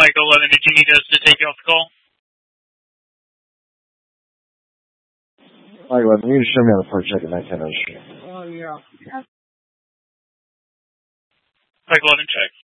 Mike 11, did you need us to take you off the call? Mike 11, you need to show me on the port check at 910. Oh, yeah. Mike 11, check.